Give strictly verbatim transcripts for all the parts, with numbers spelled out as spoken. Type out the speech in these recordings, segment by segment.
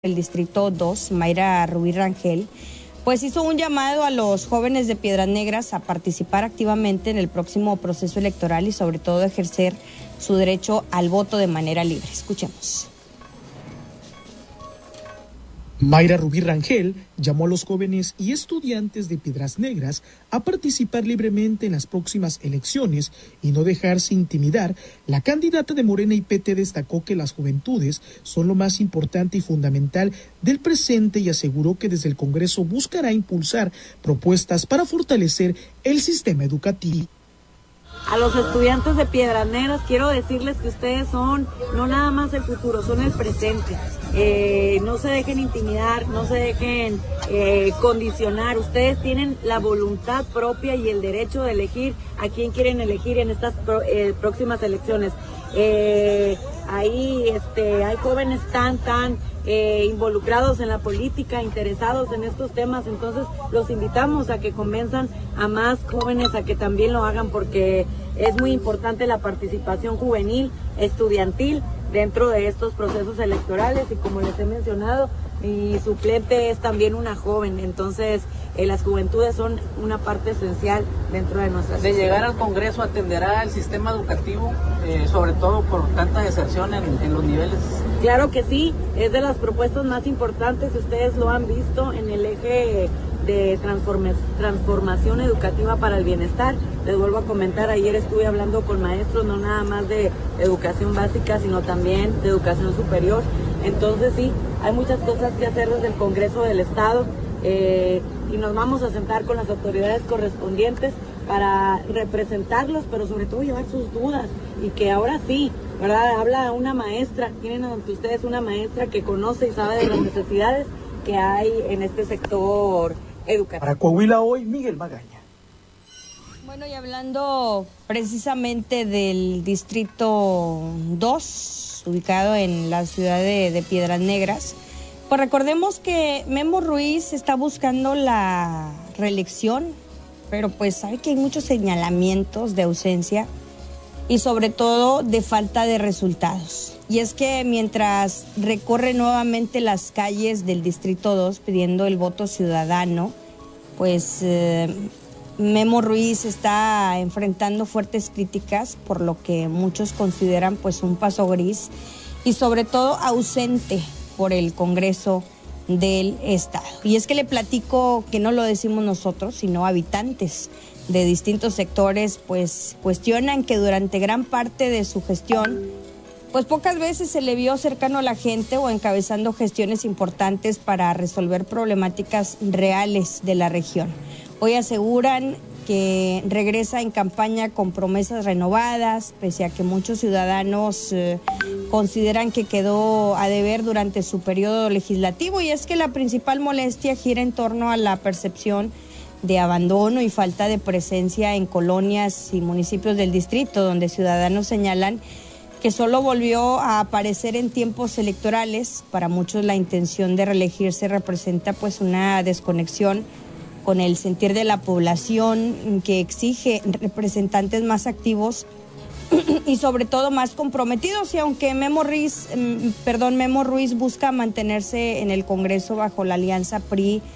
El Distrito dos, Mayra Rubí Rangel, pues hizo un llamado a los jóvenes de Piedras Negras a participar activamente en el próximo proceso electoral y sobre todo ejercer su derecho al voto de manera libre. Escuchemos. Mayra Rubí Rangel llamó a los jóvenes y estudiantes de Piedras Negras a participar libremente en las próximas elecciones y no dejarse intimidar. La candidata de Morena y P T destacó que las juventudes son lo más importante y fundamental del presente y aseguró que desde el Congreso buscará impulsar propuestas para fortalecer el sistema educativo. A los estudiantes de Piedras Negras quiero decirles que ustedes son no nada más el futuro, son el presente. Eh, no se dejen intimidar, no se dejen eh, condicionar. Ustedes tienen la voluntad propia y el derecho de elegir a quién quieren elegir en estas pro, eh, próximas elecciones. Eh, ahí este, hay jóvenes tan, tan eh, involucrados en la política, interesados en estos temas, entonces los invitamos a que convenzan a más jóvenes a que también lo hagan, porque es muy importante la participación juvenil, estudiantil, dentro de estos procesos electorales. Y como les he mencionado, mi suplente es también una joven, entonces eh, las juventudes son una parte esencial dentro de nuestra sociedad. De llegar al Congreso, ¿atenderá el sistema educativo, eh, sobre todo por tanta deserción en, en los niveles? Claro que sí, es de las propuestas más importantes, ustedes lo han visto en el eje de transformación educativa para el bienestar. Les vuelvo a comentar, ayer estuve hablando con maestros, no nada más de educación básica, sino también de educación superior. Entonces sí, hay muchas cosas que hacer desde el Congreso del Estado eh, y nos vamos a sentar con las autoridades correspondientes para representarlos, pero sobre todo llevar sus dudas, y que ahora sí, ¿verdad? Habla una maestra, tienen ante ustedes una maestra que conoce y sabe de las necesidades que hay en este sector educativo. Para Coahuila Hoy, Miguel Magaña. Bueno, y hablando precisamente del Distrito dos, ubicado en la ciudad de, de Piedras Negras, pues recordemos que Memo Ruiz está buscando la reelección, pero pues sabe que hay muchos señalamientos de ausencia y sobre todo de falta de resultados. Y es que mientras recorre nuevamente las calles del Distrito dos pidiendo el voto ciudadano, pues eh, Memo Ruiz está enfrentando fuertes críticas, por lo que muchos consideran pues un paso gris y sobre todo ausente por el Congreso del Estado. Y es que le platico que no lo decimos nosotros, sino habitantes de distintos sectores, pues cuestionan que durante gran parte de su gestión, pues pocas veces se le vio cercano a la gente o encabezando gestiones importantes para resolver problemáticas reales de la región. Hoy aseguran que regresa en campaña con promesas renovadas, pese a que muchos ciudadanos eh, consideran que quedó a deber durante su periodo legislativo. Y es que la principal molestia gira en torno a la percepción de abandono y falta de presencia en colonias y municipios del distrito, donde ciudadanos señalan que solo volvió a aparecer en tiempos electorales. Para muchos la intención de reelegirse representa pues una desconexión con el sentir de la población, que exige representantes más activos y sobre todo más comprometidos. Y aunque Memo Ruiz, perdón, Memo Ruiz busca mantenerse en el Congreso bajo la alianza P R I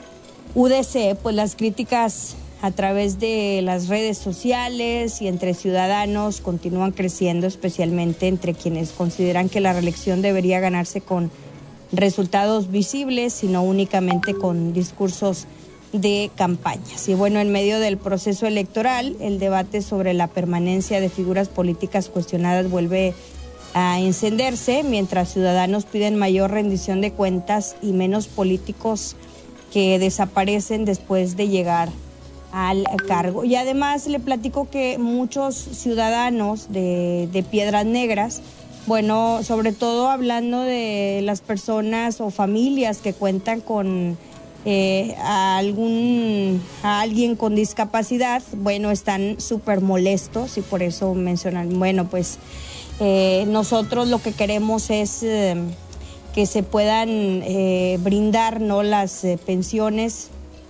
U D C, pues las críticas a través de las redes sociales y entre ciudadanos continúan creciendo, especialmente entre quienes consideran que la reelección debería ganarse con resultados visibles y no únicamente con discursos de campañas. Y bueno, en medio del proceso electoral, el debate sobre la permanencia de figuras políticas cuestionadas vuelve a encenderse, mientras ciudadanos piden mayor rendición de cuentas y menos políticos que desaparecen después de llegar al cargo. Y además le platico que muchos ciudadanos de, de Piedras Negras, bueno, sobre todo hablando de las personas o familias que cuentan con eh, a algún a alguien con discapacidad, bueno, están súper molestos y por eso mencionan, bueno, pues eh, nosotros lo que queremos es eh, que se puedan eh, brindar, ¿no?, las eh, pensiones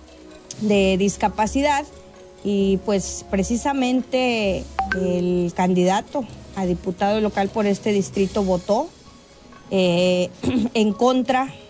de discapacidad. Y pues precisamente el candidato a diputado local por este distrito votó eh, en contra